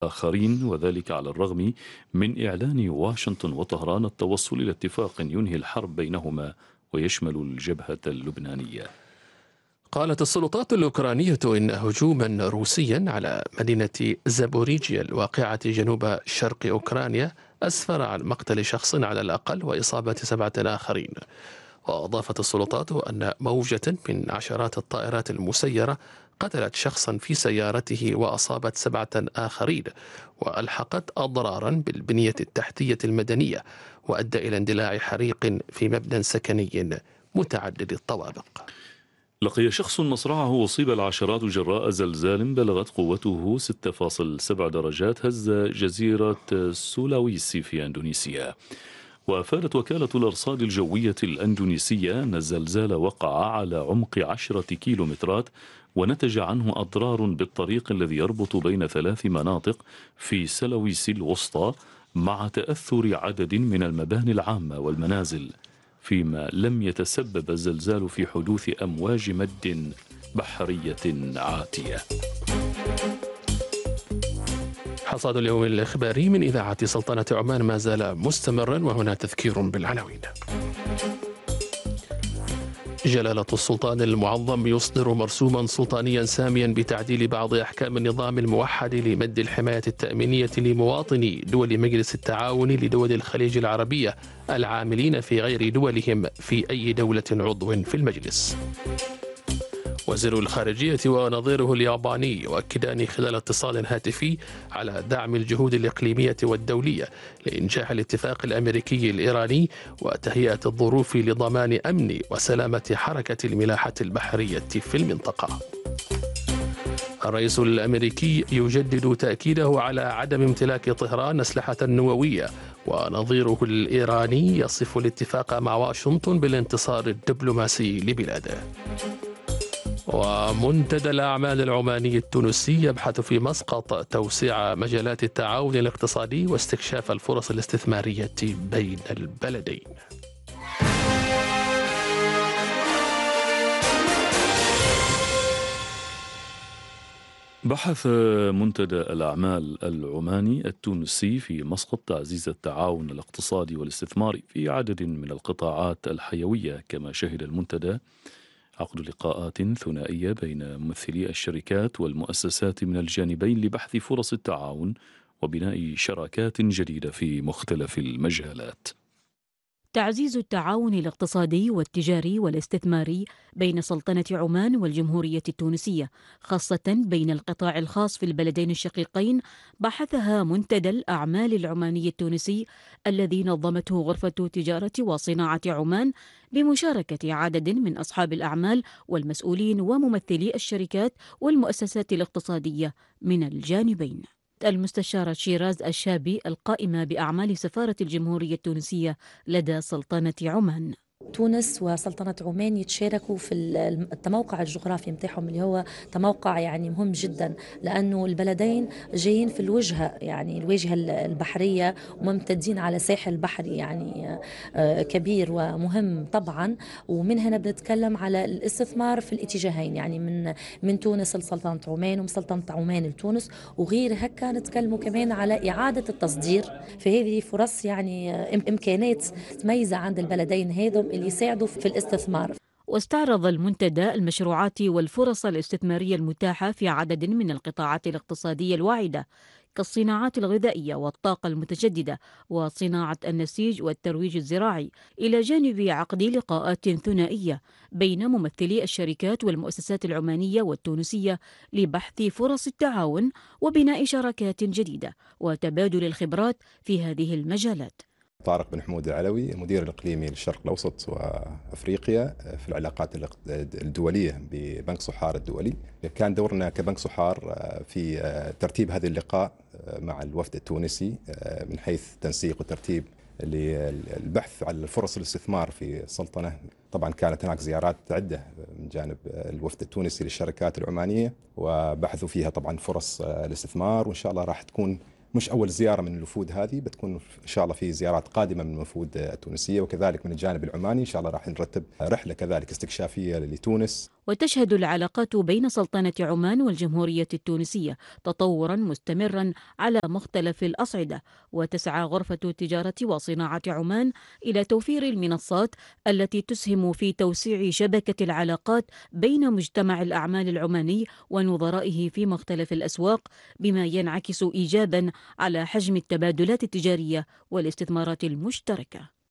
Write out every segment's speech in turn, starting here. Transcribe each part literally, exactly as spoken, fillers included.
آخرين، وذلك على الرغم من إعلان واشنطن وطهران التوصل إلى اتفاق ينهي الحرب بينهما ويشمل الجبهة اللبنانية. قالت السلطات الأوكرانية إن هجوما روسيا على مدينة زابوريجيا الواقعة جنوب شرق أوكرانيا أسفر عن مقتل شخص على الأقل وإصابة سبعة آخرين. وأضافت السلطات أن موجة من عشرات الطائرات المسيرة قتلت شخصا في سيارته وأصابت سبعة آخرين، وألحقت أضرارا بالبنية التحتية المدنية، وأدى إلى اندلاع حريق في مبنى سكني متعدد الطوابق. لقي شخص مصرعه وأصيب العشرات جراء زلزال بلغت قوته ستة فاصلة سبعة درجات هز جزيرة سولاويسي في أندونيسيا. وأفادت وكالة الأرصاد الجوية الأندونيسية أن الزلزال وقع على عمق عشرة كيلومترات ونتج عنه أضرار بالطريق الذي يربط بين ثلاث مناطق في سلاويسي الوسطى، مع تأثر عدد من المباني العامة والمنازل، فيما لم يتسبب الزلزال في حدوث أمواج مد بحرية عاتية. حصاد اليوم الإخباري من إذاعة سلطنة عمان ما زال مستمرا، وهنا تذكير بالعناوين. جلالة السلطان المعظم يصدر مرسوما سلطانيا ساميا بتعديل بعض أحكام النظام الموحد لمد الحماية التأمينية لمواطني دول مجلس التعاون لدول الخليج العربية العاملين في غير دولهم في أي دولة عضو في المجلس. وزير الخارجية ونظيره الياباني يؤكدان خلال اتصال هاتفي على دعم الجهود الإقليمية والدولية لإنجاح الاتفاق الأمريكي الإيراني وتهيئة الظروف لضمان أمن وسلامة حركة الملاحة البحرية في المنطقة. الرئيس الأمريكي يجدد تأكيده على عدم امتلاك طهران أسلحة نووية، ونظيره الإيراني يصف الاتفاق مع واشنطن بالانتصار الدبلوماسي لبلاده. ومنتدى الأعمال العماني التونسي يبحث في مسقط توسيع مجالات التعاون الاقتصادي واستكشاف الفرص الاستثمارية بين البلدين. بحث منتدى الأعمال العماني التونسي في مسقط تعزيز التعاون الاقتصادي والاستثماري في عدد من القطاعات الحيوية، كما شهد المنتدى عقد لقاءات ثنائية بين ممثلي الشركات والمؤسسات من الجانبين لبحث فرص التعاون وبناء شراكات جديدة في مختلف المجالات. تعزيز التعاون الاقتصادي والتجاري والاستثماري بين سلطنة عمان والجمهورية التونسية، خاصة بين القطاع الخاص في البلدين الشقيقين، بحثها منتدى الأعمال العماني التونسي الذي نظمته غرفة تجارة وصناعة عمان بمشاركة عدد من أصحاب الأعمال والمسؤولين وممثلي الشركات والمؤسسات الاقتصادية من الجانبين. المستشارة شيراز الشابي القائمة بأعمال سفارة الجمهورية التونسية لدى سلطنة عمان. تونس وسلطنة عمان يتشاركوا في التموقع الجغرافي متاعهم اللي هو تموقع يعني مهم جدا، لأنه البلدين جايين في الوجهة يعني الواجهة البحرية وممتدين على ساحل بحري يعني كبير ومهم طبعا. ومن هنا بنتكلم على الاستثمار في الاتجاهين، يعني من من تونس لسلطنة عمان ومن سلطنة عمان لتونس، وغير هكا نتكلموا كمان على إعادة التصدير. فهذه فرص يعني إمكانات متميزة عند البلدين هذم اللي يساعدوا في الاستثمار. واستعرض المنتدى المشروعات والفرص الاستثمارية المتاحة في عدد من القطاعات الاقتصادية الواعدة كالصناعات الغذائية والطاقة المتجددة وصناعة النسيج والترويج الزراعي، إلى جانب عقد لقاءات ثنائية بين ممثلي الشركات والمؤسسات العمانية والتونسية لبحث فرص التعاون وبناء شراكات جديدة وتبادل الخبرات في هذه المجالات. طارق بن حمود العلوي، المدير الإقليمي للشرق الأوسط وأفريقيا في العلاقات الدولية ببنك صحار الدولي. كان دورنا كبنك صحار في ترتيب هذا اللقاء مع الوفد التونسي من حيث تنسيق وترتيب للبحث على فرص الاستثمار في السلطنة. طبعا كانت هناك زيارات عدة من جانب الوفد التونسي للشركات العمانية وبحثوا فيها طبعا فرص الاستثمار، وإن شاء الله راح تكون مش أول زيارة من الوفود هذه، بتكون إن شاء الله في زيارات قادمة من الوفود التونسية، وكذلك من الجانب العماني إن شاء الله راح نرتب رحلة كذلك استكشافية لتونس. وتشهد العلاقات بين سلطنة عمان والجمهورية التونسية تطورا مستمرا على مختلف الأصعدة، وتسعى غرفة التجارة وصناعة عمان إلى توفير المنصات التي تسهم في توسيع شبكة العلاقات بين مجتمع الأعمال العماني ونظرائه في مختلف الأسواق، بما ينعكس إيجابا على حجم التبادلات التجارية والاستثمارات المشتركة.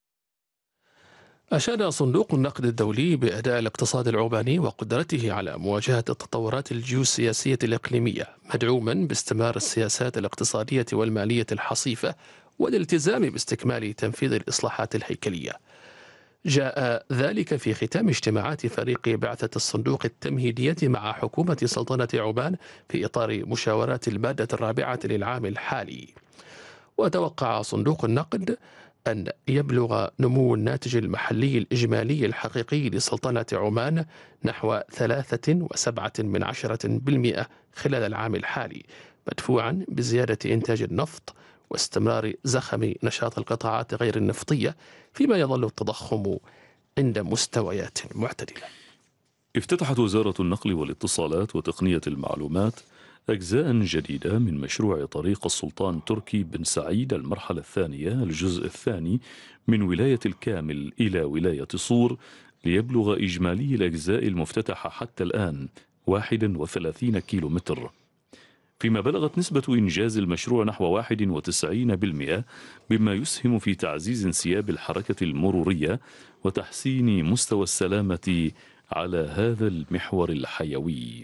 أشاد صندوق النقد الدولي بأداء الاقتصاد العماني وقدرته على مواجهة التطورات الجيوسياسية الإقليمية، مدعوما باستمرار السياسات الاقتصادية والمالية الحصيفة والالتزام باستكمال تنفيذ الإصلاحات الهيكلية. جاء ذلك في ختام اجتماعات فريق بعثة الصندوق التمهيدية مع حكومة سلطنة عمان في إطار مشاورات المادة الرابعة للعام الحالي. وتوقع صندوق النقد أن يبلغ نمو الناتج المحلي الإجمالي الحقيقي لسلطنة عمان نحو ثلاثة وسبعة من عشرة بالمئة خلال العام الحالي، مدفوعا بزيادة إنتاج النفط واستمرار زخم نشاط القطاعات غير النفطية، فيما يظل التضخم عند مستويات معتدلة. افتتحت وزارة النقل والاتصالات وتقنية المعلومات أجزاء جديدة من مشروع طريق السلطان تركي بن سعيد المرحلة الثانية الجزء الثاني من ولاية الكامل إلى ولاية صور، ليبلغ إجمالي الأجزاء المفتتحة حتى الآن واحد وثلاثين كيلو متر، فيما بلغت نسبة إنجاز المشروع نحو واحد وتسعين بالمئة، بما يسهم في تعزيز انسياب الحركة المرورية وتحسين مستوى السلامة على هذا المحور الحيوي.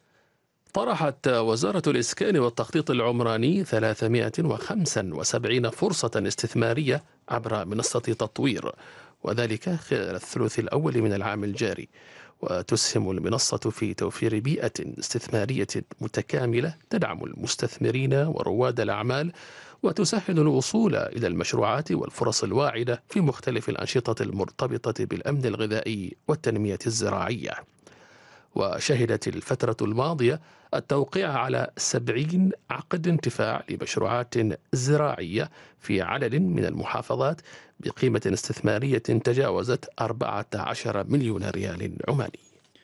طرحت وزارة الإسكان والتخطيط العمراني ثلاثمائة وخمسة وسبعين فرصة استثمارية عبر منصة تطوير، وذلك خلال الثلث الأول من العام الجاري. وتسهم المنصة في توفير بيئة استثمارية متكاملة تدعم المستثمرين ورواد الأعمال، وتسهل الوصول إلى المشروعات والفرص الواعدة في مختلف الأنشطة المرتبطة بالأمن الغذائي والتنمية الزراعية. وشهدت الفترة الماضية التوقيع على سبعين عقد انتفاع لمشروعات زراعية في عدد من المحافظات بقيمة استثمارية تجاوزت أربعة عشر مليون ريال عماني.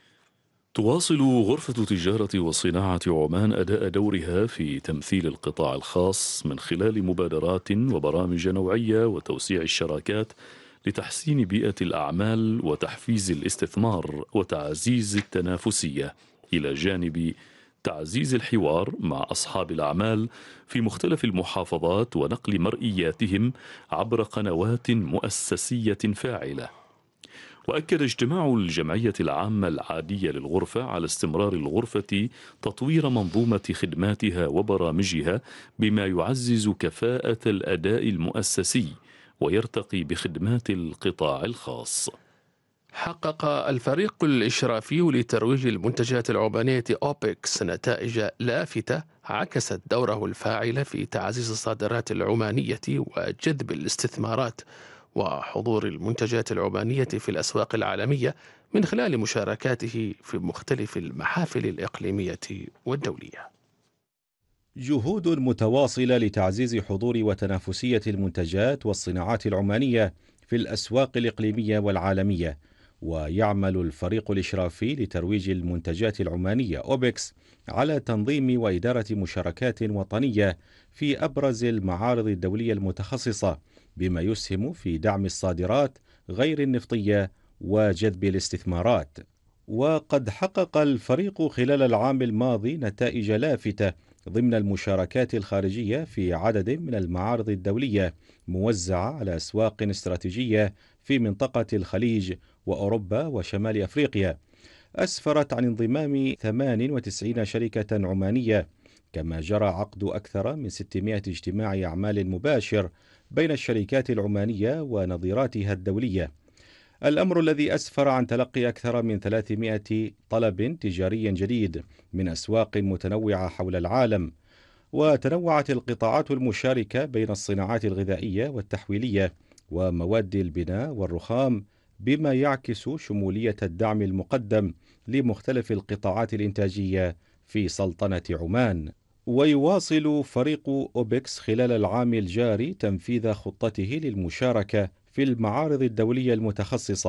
تواصل غرفة تجارة وصناعة عمان أداء دورها في تمثيل القطاع الخاص من خلال مبادرات وبرامج نوعية وتوسيع الشراكات لتحسين بيئة الأعمال وتحفيز الاستثمار وتعزيز التنافسية، إلى جانب تعزيز الحوار مع أصحاب الأعمال في مختلف المحافظات ونقل مرئياتهم عبر قنوات مؤسسية فاعلة. وأكد اجتماع الجمعية العامة العادية للغرفة على استمرار الغرفة تطوير منظومة خدماتها وبرامجها بما يعزز كفاءة الأداء المؤسسي ويرتقي بخدمات القطاع الخاص. حقق الفريق الإشرافي لترويج المنتجات العمانية أوبكس نتائج لافتة عكست دوره الفاعل في تعزيز الصادرات العمانية وجذب الاستثمارات وحضور المنتجات العمانية في الأسواق العالمية من خلال مشاركاته في مختلف المحافل الإقليمية والدولية. جهود متواصلة لتعزيز حضور وتنافسية المنتجات والصناعات العمانية في الأسواق الإقليمية والعالمية. ويعمل الفريق الإشرافي لترويج المنتجات العمانية أوبكس على تنظيم وإدارة مشاركات وطنية في أبرز المعارض الدولية المتخصصة، بما يسهم في دعم الصادرات غير النفطية وجذب الاستثمارات. وقد حقق الفريق خلال العام الماضي نتائج لافتة ضمن المشاركات الخارجية في عدد من المعارض الدولية موزعة على أسواق استراتيجية في منطقة الخليج وأوروبا وشمال أفريقيا، أسفرت عن انضمام ثمان وتسعين شركة عمانية، كما جرى عقد أكثر من ستمائة اجتماع أعمال مباشر بين الشركات العمانية ونظيراتها الدولية، الأمر الذي أسفر عن تلقي أكثر من ثلاثمائة طلب تجاري جديد من أسواق متنوعة حول العالم. وتنوعت القطاعات المشاركة بين الصناعات الغذائية والتحويلية ومواد البناء والرخام، بما يعكس شمولية الدعم المقدم لمختلف القطاعات الإنتاجية في سلطنة عمان. ويواصل فريق أوبكس خلال العام الجاري تنفيذ خطته للمشاركة في المعارض الدولية المتخصصة،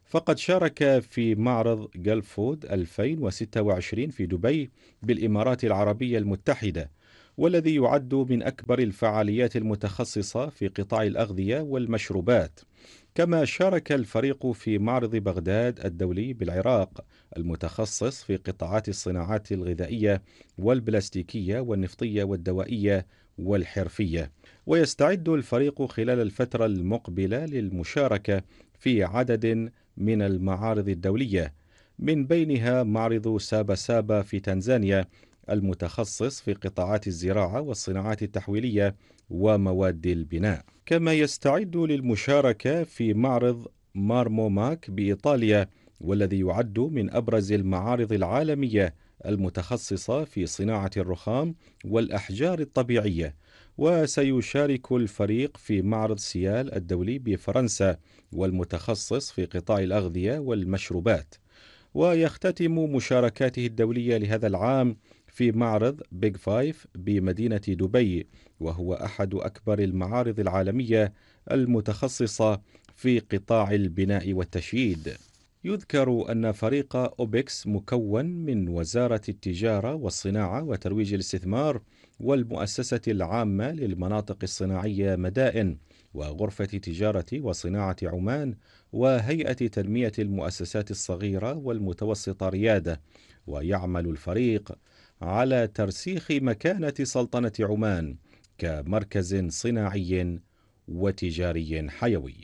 فقد شارك في معرض جلفود ألفين وستة وعشرين في دبي بالإمارات العربية المتحدة، والذي يعد من أكبر الفعاليات المتخصصة في قطاع الأغذية والمشروبات. كما شارك الفريق في معرض بغداد الدولي بالعراق المتخصص في قطاعات الصناعات الغذائية والبلاستيكية والنفطية والدوائية والحرفية. ويستعد الفريق خلال الفترة المقبلة للمشاركة في عدد من المعارض الدولية، من بينها معرض سابا سابا في تنزانيا المتخصص في قطاعات الزراعة والصناعات التحويلية ومواد البناء. كما يستعد للمشاركة في معرض مارموماك بإيطاليا، والذي يعد من أبرز المعارض العالمية المتخصصة في صناعة الرخام والأحجار الطبيعية. وسيشارك الفريق في معرض سيال الدولي بفرنسا والمتخصص في قطاع الأغذية والمشروبات. ويختتم مشاركاته الدولية لهذا العام في معرض بيج فايف بمدينة دبي، وهو أحد أكبر المعارض العالمية المتخصصة في قطاع البناء والتشييد. يذكر أن فريق أوبكس مكون من وزارة التجارة والصناعة وترويج الاستثمار والمؤسسة العامة للمناطق الصناعية مدائن وغرفة تجارة وصناعة عمان وهيئة تنمية المؤسسات الصغيرة والمتوسطة ريادة. ويعمل الفريق على ترسيخ مكانة سلطنة عمان كمركز صناعي وتجاري حيوي.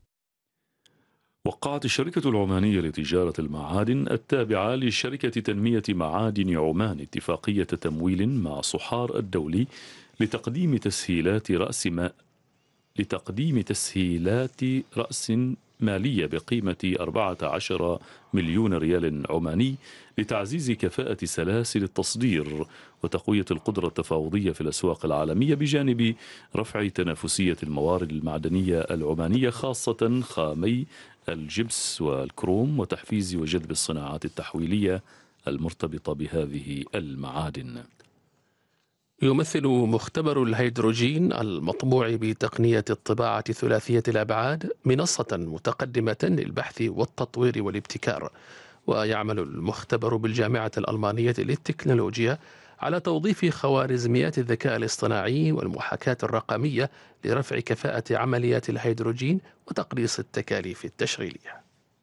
وقعت الشركة العمانية لتجارة المعادن التابعة لشركة تنمية معادن عمان اتفاقية تمويل مع صحار الدولي لتقديم تسهيلات رأس ما لتقديم تسهيلات رأس مالية بقيمة أربعة عشر مليون ريال عماني لتعزيز كفاءة سلاسل التصدير وتقوية القدرة التفاوضية في الأسواق العالمية، بجانب رفع تنافسية الموارد المعدنية العمانية خاصة خامي الجبس والكروم، وتحفيز وجذب الصناعات التحويلية المرتبطة بهذه المعادن. يمثل مختبر الهيدروجين المطبوع بتقنية الطباعة ثلاثية الأبعاد منصة متقدمة للبحث والتطوير والابتكار. ويعمل المختبر بالجامعة الألمانية للتكنولوجيا على توظيف خوارزميات الذكاء الاصطناعي والمحاكاة الرقمية لرفع كفاءة عمليات الهيدروجين وتقليص التكاليف التشغيلية.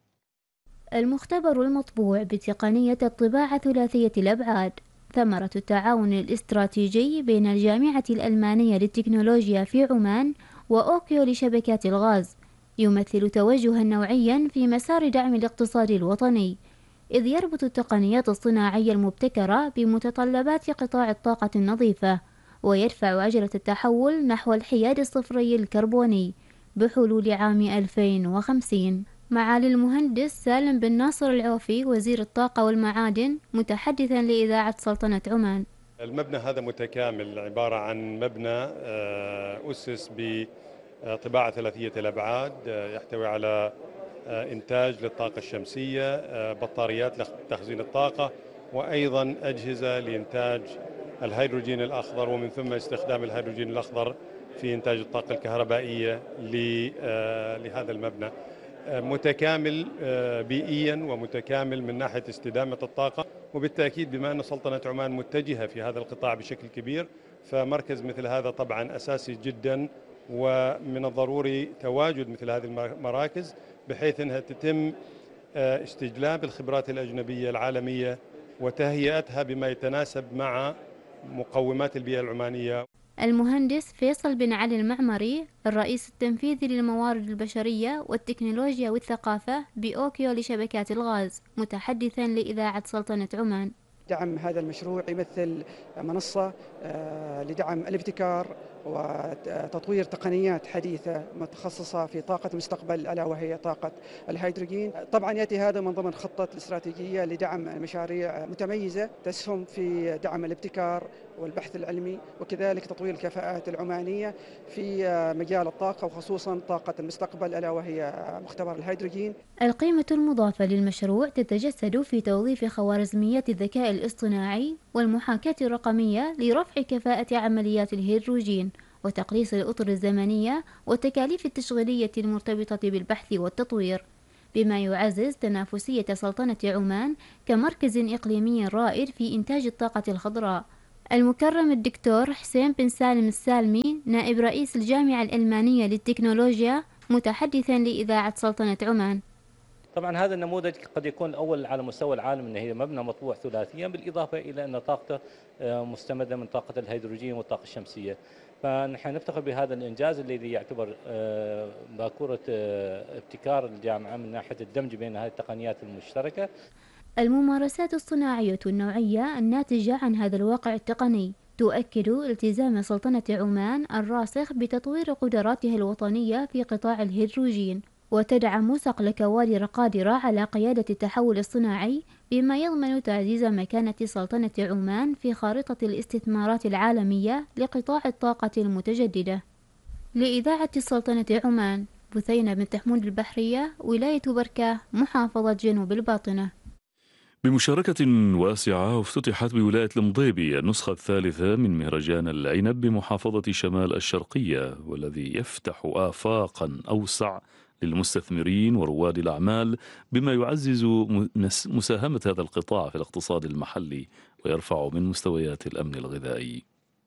المختبر المطبوع بتقنية الطباعة ثلاثية الأبعاد ثمرة التعاون الاستراتيجي بين الجامعة الألمانية للتكنولوجيا في عمان وأوكيو لشبكات الغاز، يمثل توجها نوعيا في مسار دعم الاقتصاد الوطني، إذ يربط التقنيات الصناعية المبتكرة بمتطلبات قطاع الطاقة النظيفة، ويدفع عجلة التحول نحو الحياد الصفري الكربوني بحلول عام ألفين وخمسين. معالي المهندس سالم بن ناصر العوفي وزير الطاقة والمعادن متحدثا لإذاعة سلطنة عمان: المبنى هذا متكامل، عبارة عن مبنى أسس بطباعة ثلاثية الأبعاد، يحتوي على إنتاج للطاقة الشمسية، بطاريات لتخزين الطاقة، وأيضا أجهزة لإنتاج الهيدروجين الأخضر، ومن ثم استخدام الهيدروجين الأخضر في إنتاج الطاقة الكهربائية لهذا المبنى. متكامل بيئيا ومتكامل من ناحية استدامة الطاقة، وبالتأكيد بما أن سلطنة عمان متجهة في هذا القطاع بشكل كبير، فمركز مثل هذا طبعا أساسي جدا، ومن الضروري تواجد مثل هذه المراكز بحيث أنها تتم استجلاب الخبرات الأجنبية العالمية وتهيئتها بما يتناسب مع مقومات البيئة العمانية. المهندس فيصل بن علي المعمري الرئيس التنفيذي للموارد البشرية والتكنولوجيا والثقافة بأوكيو لشبكات الغاز متحدثا لإذاعة سلطنة عمان: دعم هذا المشروع يمثل منصة لدعم الابتكار وتطوير تقنيات حديثة متخصصة في طاقة المستقبل، ألا وهي طاقة الهيدروجين. طبعا يأتي هذا من ضمن خطة الاستراتيجية لدعم مشاريع متميزة تسهم في دعم الابتكار والبحث العلمي، وكذلك تطوير الكفاءات العمانية في مجال الطاقة وخصوصا طاقة المستقبل، ألا وهي مختبر الهيدروجين. القيمة المضافة للمشروع تتجسد في توظيف خوارزميات الذكاء الاصطناعي والمحاكاة الرقمية لرفع كفاءة عمليات الهيدروجين وتقليص الأطر الزمنية والتكاليف التشغيلية المرتبطة بالبحث والتطوير، بما يعزز تنافسية سلطنة عمان كمركز إقليمي رائد في إنتاج الطاقة الخضراء. المكرم الدكتور حسين بن سالم السالمي نائب رئيس الجامعة الألمانية للتكنولوجيا متحدثا لإذاعة سلطنة عمان: طبعا هذا النموذج قد يكون الأول على مستوى العالم، أنه هي مبنى مطبوع ثلاثيا، بالإضافة إلى أن طاقته مستمدة من طاقة الهيدروجين والطاقة الشمسية. فنحن نفتخر بهذا الإنجاز الذي يعتبر باكورة ابتكار الجامعة من ناحية الدمج بين هذه التقنيات المشتركة. الممارسات الصناعية النوعية الناتجة عن هذا الواقع التقني تؤكد التزام سلطنة عمان الراسخ بتطوير قدراتها الوطنية في قطاع الهيدروجين، وتدعم صقل كوادر قادرة على قيادة التحول الصناعي، بما يضمن تعزيز مكانة سلطنة عمان في خارطة الاستثمارات العالمية لقطاع الطاقة المتجددة. لإذاعة السلطنة عمان، بثينة بنت حمود البحرية، ولاية بركة، محافظة جنوب الباطنة. بمشاركة واسعة افتتحت بولاية المضيبي النسخة الثالثة من مهرجان العنب بمحافظة شمال الشرقية، والذي يفتح آفاقا أوسع للمستثمرين ورواد الأعمال، بما يعزز مساهمة هذا القطاع في الاقتصاد المحلي ويرفع من مستويات الأمن الغذائي.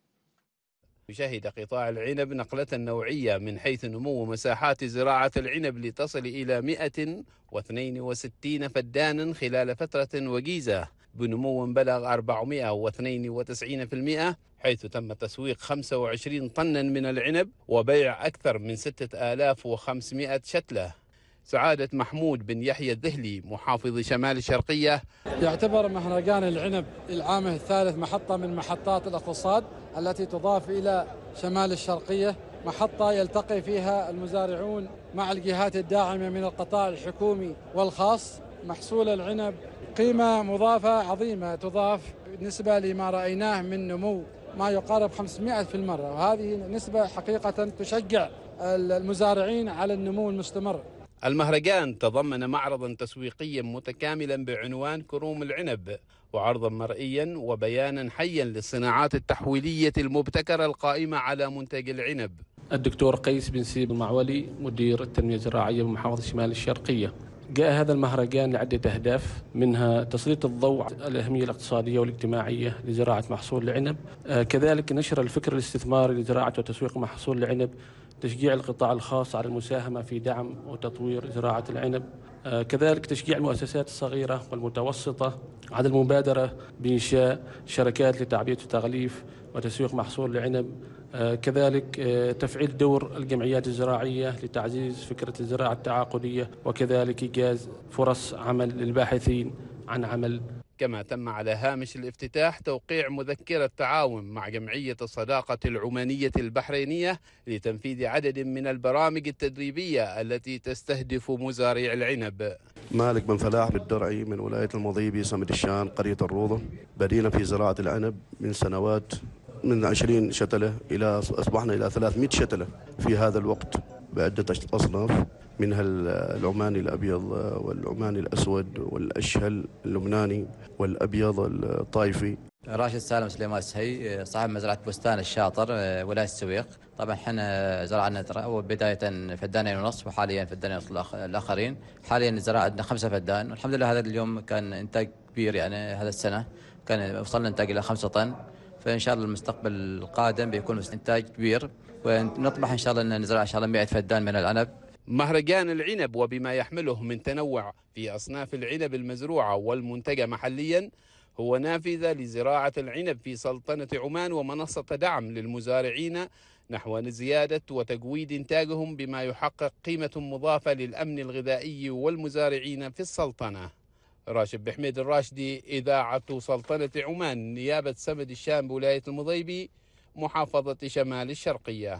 يشهد قطاع العنب نقلة نوعية من حيث نمو مساحات زراعة العنب لتصل إلى مئة واثنين وستين فدانا خلال فترة وجيزة، بنمو بلغ أربعمئة واثنين وتسعين بالمئة، حيث تم تسويق خمسة وعشرين طنا من العنب وبيع أكثر من ستة آلاف وخمسمئة شتلة. سعادة محمود بن يحيى الذهلي محافظ شمال الشرقية: يعتبر مهرجان العنب العام الثالث محطة من محطات الاقتصاد التي تضاف إلى شمال الشرقية، محطة يلتقي فيها المزارعون مع الجهات الداعمة من القطاع الحكومي والخاص. محصول العنب قيمة مضافة عظيمة تضاف بالنسبة لما رأيناه من نمو ما يقارب خمسمئة في المرة، وهذه نسبة حقيقة تشجع المزارعين على النمو المستمر. المهرجان تضمن معرضا تسويقيا متكاملا بعنوان كروم العنب، وعرضا مرئيا وبيانا حيا للصناعات التحويلية المبتكرة القائمة على منتج العنب. الدكتور قيس بن سيب المعولي مدير التنمية الزراعية بمحافظة شمال الشرقية. جاء هذا المهرجان لعدة أهداف، منها تسليط الضوء على الأهمية الاقتصادية والاجتماعية لزراعة محصول العنب، آه كذلك نشر الفكر الاستثماري لزراعة وتسويق محصول العنب، تشجيع القطاع الخاص على المساهمة في دعم وتطوير زراعة العنب، آه كذلك تشجيع المؤسسات الصغيرة والمتوسطة على المبادرة بإنشاء شركات لتعبئة وتغليف وتسويق محصول العنب، آه كذلك آه تفعيل دور الجمعيات الزراعية لتعزيز فكرة الزراعة التعاقدية، وكذلك إيجاز فرص عمل للباحثين عن عمل. كما تم على هامش الافتتاح توقيع مذكرة تعاون مع جمعية الصداقة العمانية البحرينية لتنفيذ عدد من البرامج التدريبية التي تستهدف مزارعي العنب. مالك بن فلاح بالدرعي من ولاية المضيبي صمد الشان قرية الروضة. بدينا في زراعة العنب من سنوات، من عشرين شتلة إلى أصبحنا إلى ثلاثمئة شتلة في هذا الوقت بعدة أصناف، منها العماني الأبيض والعماني الأسود والأشهل اللبناني والأبيض الطائفي. راشد سالم سليمان السهي صاحب مزرعة بستان الشاطر ولاية السويق. طبعا احنا زرعنا بداية فدانين ونصف، وحاليا فدانين ونصف الآخرين. حاليا الزراعة عندنا خمسة فدان، والحمد لله هذا اليوم كان إنتاج كبير، يعني هذا السنة كان وصلنا إنتاج إلى خمسة طن، فإن شاء الله المستقبل القادم بيكون إنتاج كبير، ونطمح إن شاء الله أن نزرع إن شاء الله مئة فدان من العنب. مهرجان العنب وبما يحمله من تنوع في أصناف العنب المزروعة والمنتجة محليا هو نافذة لزراعة العنب في سلطنة عمان، ومنصة دعم للمزارعين نحو زيادة وتجويد إنتاجهم، بما يحقق قيمة مضافة للأمن الغذائي والمزارعين في السلطنة. راشد بحميد الراشدي، إذاعة سلطنة عمان، نيابة سمد الشام بولاية المضيبي، محافظة شمال الشرقية.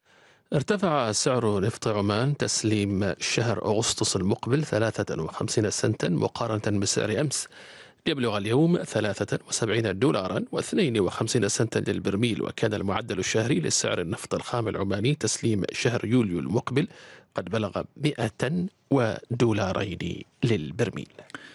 ارتفع سعر نفط عمان تسليم شهر أغسطس المقبل ثلاثة وخمسين سنتا مقارنة بسعر أمس، ليبلغ اليوم ثلاثة وسبعين دولارا واثنين وخمسين سنتا للبرميل. وكان المعدل الشهري لسعر النفط الخام العماني تسليم شهر يوليو المقبل قد بلغ مئة ودولارين للبرميل.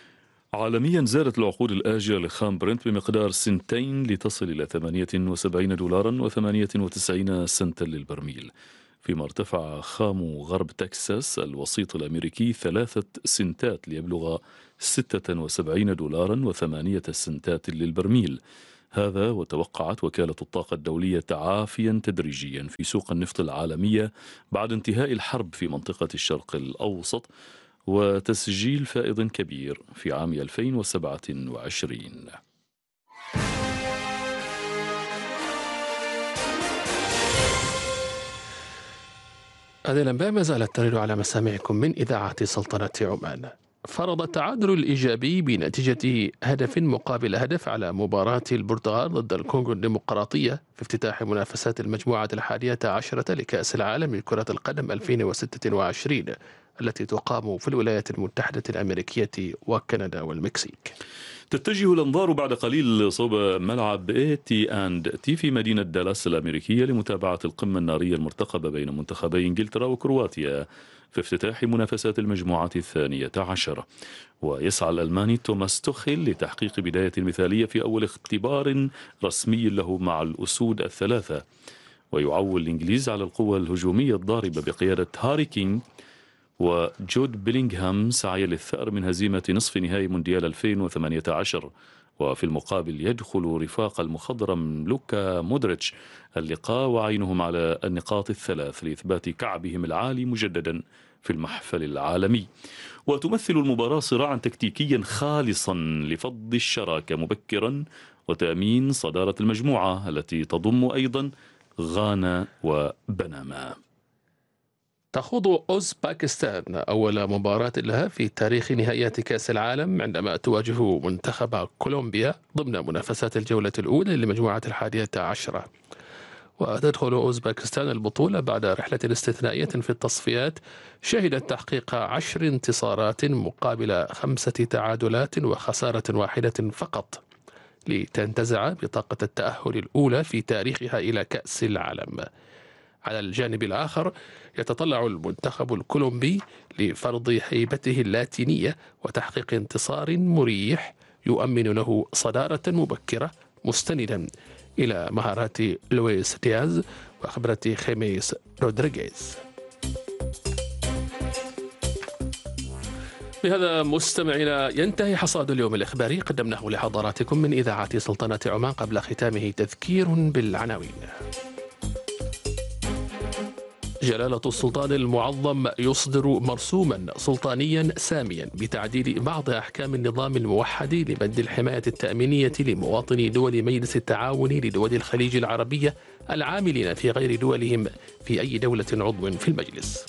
عالميا زادت العقود الآجلة لخام برنت بمقدار سنتين لتصل إلى ثمانية وسبعين دولارا وثمانية وتسعين سنتا للبرميل. فيما ارتفع خام غرب تكساس الوسيط الأمريكي ثلاثة سنتات ليبلغ ستة وسبعين دولارا وثمانية سنتات للبرميل. هذا وتوقعت وكالة الطاقة الدولية تعافيا تدريجيا في سوق النفط العالمية بعد انتهاء الحرب في منطقة الشرق الأوسط وتسجيل فائض كبير في عام ألفين وسبعة وعشرين. هذه الأنباء ما زالت ترد على مسامعكم من إذاعة سلطنة عمان. فرض التعادل الإيجابي بنتيجة هدف مقابل هدف على مباراة البرتغال ضد الكونغو الديمقراطية في افتتاح منافسات المجموعة الحادية عشرة لكأس العالم لكرة القدم ألفين وستة وعشرين التي تقام في الولايات المتحدة الأمريكية وكندا والمكسيك. تتجه الأنظار بعد قليل صوب ملعب إيه تي أند تي في مدينة دالاس الأمريكية لمتابعة القمة النارية المرتقبة بين منتخبي إنجلترا وكرواتيا في افتتاح منافسات المجموعة الثانية عشرة. ويسعى الألماني توماس توخيل لتحقيق بداية مثالية في أول اختبار رسمي له مع الأسود الثلاثة، ويعول الإنجليز على القوة الهجومية الضاربة بقيادة هاري كين وجود بيلينغهام سعيا للثأر من هزيمة نصف نهائي مونديال ألفين وثمانية عشر. وفي المقابل يدخل رفاق المخضرم لوكا مودريتش اللقاء وعينهم على النقاط الثلاث لإثبات كعبهم العالي مجددا في المحفل العالمي. وتمثل المباراة صراعا تكتيكيا خالصا لفض الشراكة مبكرا وتأمين صدارة المجموعة التي تضم أيضا غانا وبنما. تخوض أوزباكستان أول مباراة لها في تاريخ نهائيات كأس العالم عندما تواجه منتخب كولومبيا ضمن منافسات الجولة الأولى لمجموعة الحادية عشرة. وتدخل أوزباكستان البطولة بعد رحلة استثنائية في التصفيات شهدت تحقيق عشر انتصارات مقابل خمسة تعادلات وخسارة واحدة فقط لتنتزع بطاقة التأهل الأولى في تاريخها إلى كأس العالم. على الجانب الآخر يتطلع المنتخب الكولومبي لفرض هيبته اللاتينية وتحقيق انتصار مريح يؤمن له صدارة مبكرة مستندا إلى مهارات لويس دياز وخبرة خيميس رودريغيز. بهذا مستمعينا ينتهي حصاد اليوم الإخباري قدمناه لحضراتكم من إذاعة سلطنة عمان. قبل ختامه تذكير بالعناوين. جلالة السلطان المعظم يصدر مرسوما سلطانيا ساميا بتعديل بعض أحكام النظام الموحد لمد الحماية التأمينية لمواطني دول مجلس التعاون لدول الخليج العربية العاملين في غير دولهم في أي دولة عضو في المجلس.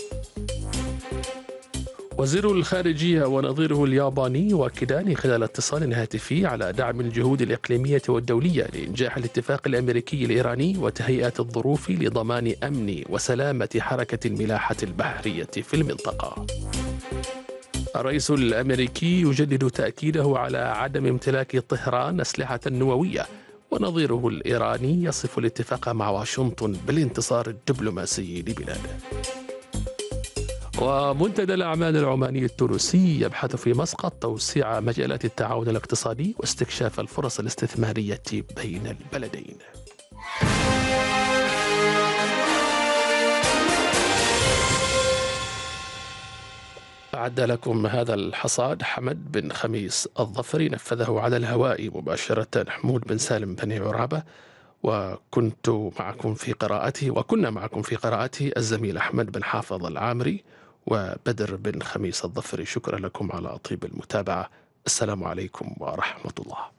وزير الخارجية ونظيره الياباني يؤكدان خلال اتصال هاتفي على دعم الجهود الإقليمية والدولية لإنجاح الاتفاق الأمريكي الإيراني وتهيئة الظروف لضمان أمن وسلامة حركة الملاحة البحرية في المنطقة. الرئيس الأمريكي يجدد تأكيده على عدم امتلاك طهران أسلحة نووية، ونظيره الإيراني يصف الاتفاق مع واشنطن بالانتصار الدبلوماسي لبلاده. ومنتدى الأعمال العماني التونسي يبحث في مسقط توسيع مجالات التعاون الاقتصادي واستكشاف الفرص الاستثمارية بين البلدين. أعد لكم هذا الحصاد حمد بن خميس الظفري، نفذه على الهواء مباشرة حمود بن سالم بن عرابة، وكنت معكم في قراءته وكنا معكم في قراءته الزميل أحمد بن حافظ العامري وبدر بن خميس الظفري. شكرا لكم على طيب المتابعة. السلام عليكم ورحمة الله.